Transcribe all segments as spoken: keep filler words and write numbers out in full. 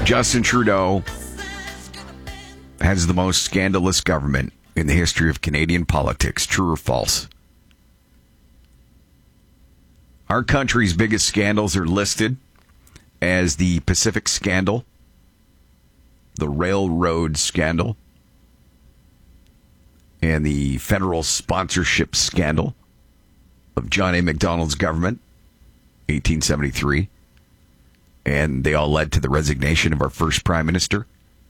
Justin Trudeau has the most scandalous government in the history of Canadian politics. True or false? Our country's biggest scandals are listed as the Pacific Scandal, the Railroad Scandal, and the federal sponsorship scandal of John A. Macdonald's government, eighteen seventy-three. And they all led to the resignation of our first prime minister.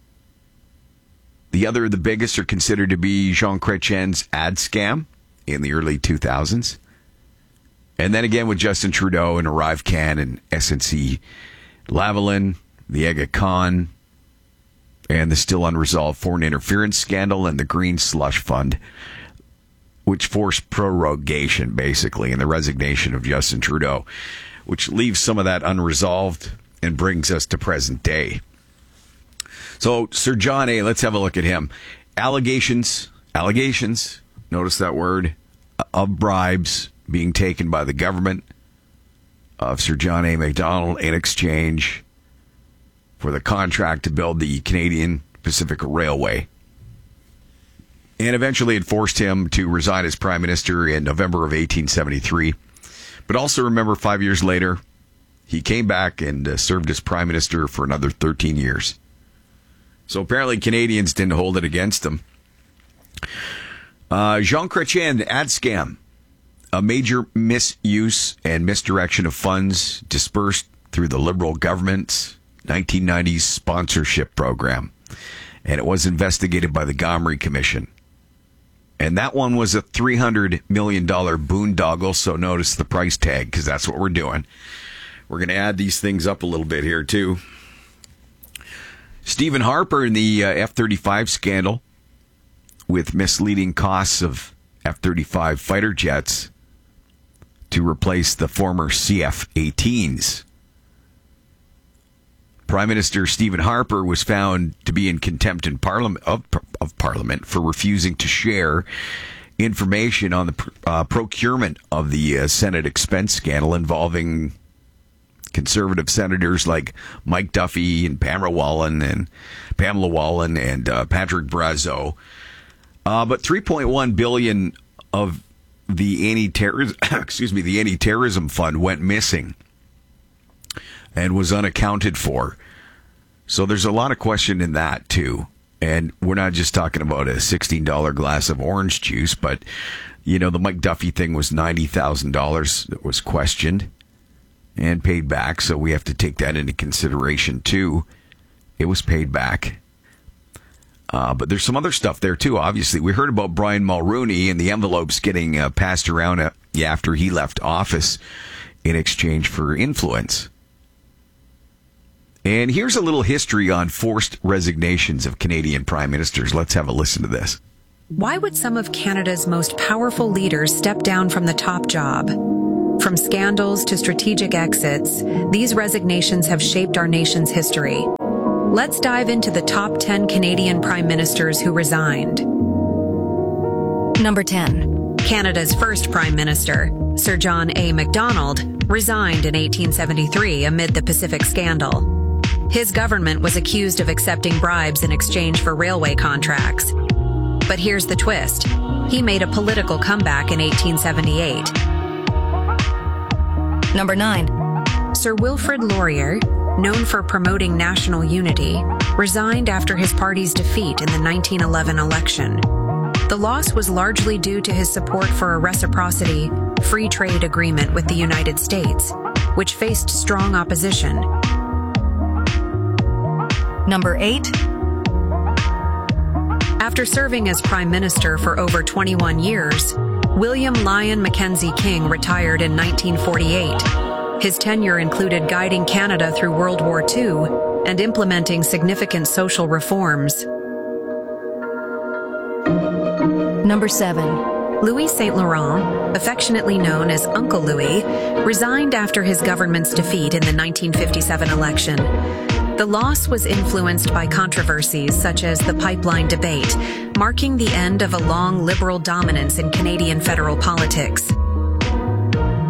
The other, the biggest, are considered to be Jean Chrétien's ad scam in the early two thousands. And then again with Justin Trudeau and ArriveCan and S N C Lavalin, the Aga Khan, and the still unresolved foreign interference scandal and the Green Slush Fund, which forced prorogation, basically, and the resignation of Justin Trudeau, which leaves some of that unresolved and brings us to present day. So, Sir John A., let's have a look at him. Allegations, allegations, notice that word, of bribes being taken by the government of Sir John A. Macdonald in exchange for the contract to build the Canadian Pacific Railway. And eventually it forced him to resign as prime minister in November of eighteen seventy-three. But also remember, five years later, he came back and uh, served as prime minister for another thirteen years. So apparently Canadians didn't hold it against him. Uh, Jean Chrétien, ad scam. A major misuse and misdirection of funds dispersed through the Liberal government's nineteen nineties sponsorship program. And it was investigated by the Gomery Commission. And that one was a three hundred million dollars boondoggle, so notice the price tag, because that's what we're doing. We're going to add these things up a little bit here, too. Stephen Harper in the uh, F thirty-five scandal with misleading costs of F thirty-five fighter jets to replace the former C F eighteens. Prime Minister Stephen Harper was found to be in contempt in Parliament of, of Parliament for refusing to share information on the uh, procurement of the uh, Senate expense scandal involving conservative senators like Mike Duffy and Pamela Wallin and Pamela Wallin and uh, Patrick Brazeau. Uh, but three point one billion dollars of the anti-terrorism, excuse me, the anti-terrorism fund went missing and was unaccounted for. So there's a lot of question in that too. And we're not just talking about a sixteen dollars glass of orange juice, but you know, the Mike Duffy thing was ninety thousand dollars that was questioned and paid back. So we have to take that into consideration too. It was paid back. Uh, but there's some other stuff there, too, obviously. We heard about Brian Mulroney and the envelopes getting uh, passed around uh, after he left office in exchange for influence. And here's a little history on forced resignations of Canadian prime ministers. Let's have a listen to this. Why would some of Canada's most powerful leaders step down from the top job? From scandals to strategic exits, these resignations have shaped our nation's history. Let's dive into the top ten Canadian prime ministers who resigned. Number ten. Canada's first prime minister, Sir John A. Macdonald, resigned in eighteen seventy-three amid the Pacific Scandal. His government was accused of accepting bribes in exchange for railway contracts. But here's the twist. He made a political comeback in eighteen seventy-eight. Number nine. Sir Wilfrid Laurier, known for promoting national unity, resigned after his party's defeat in the nineteen eleven election. The loss was largely due to his support for a reciprocity, free trade agreement with the United States, which faced strong opposition. Number eight. After serving as Prime Minister for over twenty-one years, William Lyon Mackenzie King retired in nineteen forty-eight. His tenure included guiding Canada through World War Two and implementing significant social reforms. Number seven. Louis Saint Laurent, affectionately known as Uncle Louis, resigned after his government's defeat in the nineteen fifty-seven election. The loss was influenced by controversies such as the pipeline debate, marking the end of a long Liberal dominance in Canadian federal politics.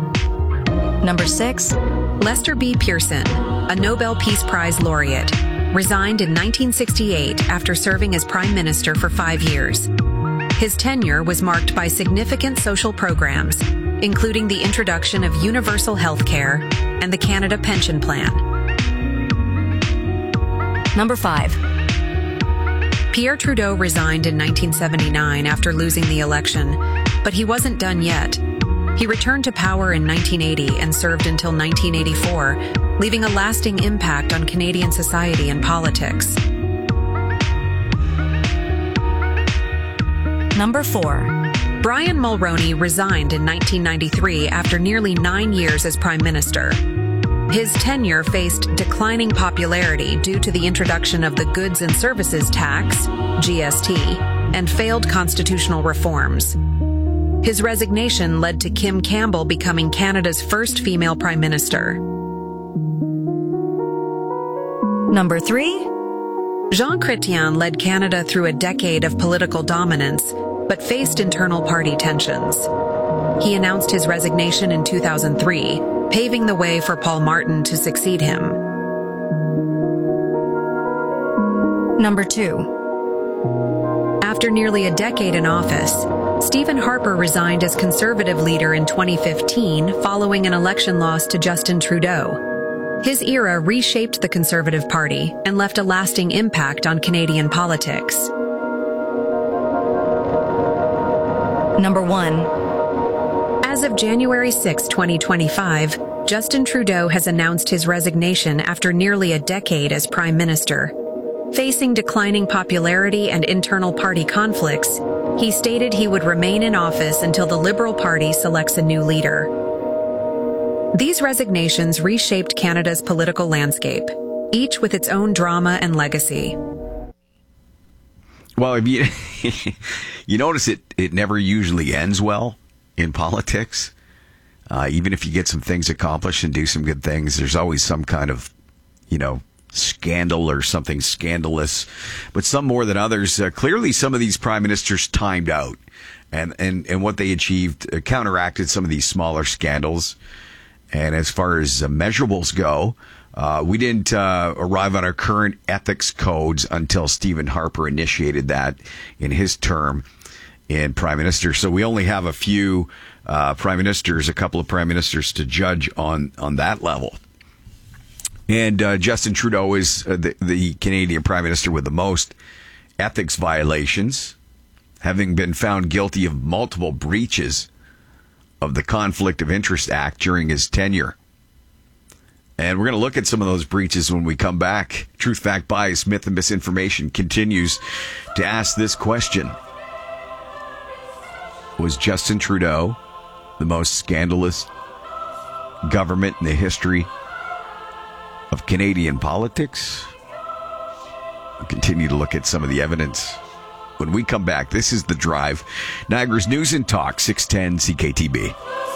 Number six. Lester B. Pearson, a Nobel Peace Prize laureate. resigned in nineteen sixty-eight after serving as prime minister for five years. His tenure was marked by significant social programs, including the introduction of universal health care and the Canada Pension Plan. Number five. Pierre Trudeau resigned in nineteen seventy-nine after losing the election, but he wasn't done yet. He returned to power in nineteen eighty and served until nineteen eighty-four, leaving a lasting impact on Canadian society and politics. Number four. Brian Mulroney resigned in nineteen ninety-three after nearly nine years as prime minister. His tenure faced declining popularity due to the introduction of the Goods and Services Tax, G S T, and failed constitutional reforms. His resignation led to Kim Campbell becoming Canada's first female prime minister. Number three. Jean Chrétien led Canada through a decade of political dominance, but faced internal party tensions. He announced his resignation in two thousand three, paving the way for Paul Martin to succeed him. Number two. After nearly a decade in office, Stephen Harper resigned as Conservative leader in twenty fifteen following an election loss to Justin Trudeau. His era reshaped the Conservative Party and left a lasting impact on Canadian politics. Number one. As of January sixth, twenty twenty-five, Justin Trudeau has announced his resignation after nearly a decade as Prime Minister. Facing declining popularity and internal party conflicts, he stated he would remain in office until the Liberal Party selects a new leader. These resignations reshaped Canada's political landscape, each with its own drama and legacy. Well, if you, you notice it, it never usually ends well in politics. Uh, even if you get some things accomplished and do some good things, there's always some kind of, you know, scandal or something scandalous. But some more than others. Uh, clearly, some of these prime ministers timed out, and, and, and what they achieved uh, counteracted some of these smaller scandals. And as far as uh, measurables go, uh, we didn't uh, arrive on our current ethics codes until Stephen Harper initiated that in his term in prime minister. So we only have a few uh, prime ministers, a couple of prime ministers to judge on, on that level. And uh, Justin Trudeau is uh, the, the Canadian prime minister with the most ethics violations, having been found guilty of multiple breaches of the Conflict of Interest Act during his tenure. And we're going to look at some of those breaches when we come back. Truth, Fact, Bias, Myth, and Misinformation continues to ask this question. Was Justin Trudeau the most scandalous government in the history of Canadian politics? We'll continue to look at some of the evidence when we come back. This is The Drive, Niagara's News and Talk, six ten C K T B.